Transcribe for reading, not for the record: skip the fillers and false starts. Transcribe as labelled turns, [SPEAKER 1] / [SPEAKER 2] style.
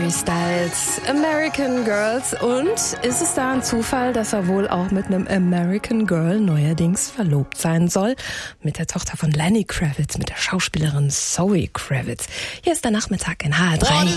[SPEAKER 1] Harry Styles, American Girls. Und ist es da ein Zufall, dass er wohl auch mit einem American Girl neuerdings verlobt sein soll? Mit der Tochter von Lenny Kravitz, mit der Schauspielerin Zoe Kravitz. Hier ist der Nachmittag in HR3.